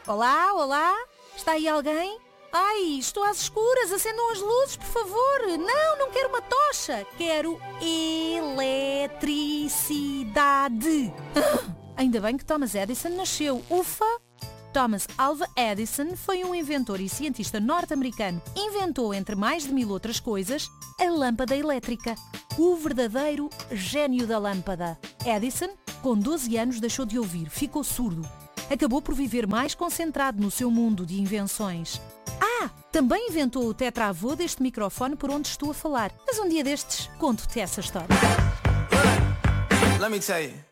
Olá, olá? Está aí alguém? Ai, estou às escuras, acendam as luzes, por favor. Não quero uma tocha, quero eletricidade. Ainda bem que Thomas Edison nasceu, ufa! Thomas Alva Edison foi um inventor e cientista norte-americano. Inventou, entre mais de 1000 outras coisas, a lâmpada elétrica. O verdadeiro gênio da lâmpada. Edison, com 12 anos, deixou de ouvir, ficou surdo. Acabou por viver mais concentrado no seu mundo de invenções. Também inventou o tetravô deste microfone por onde estou a falar. Mas um dia destes, conto-te essa história. Let me tell you.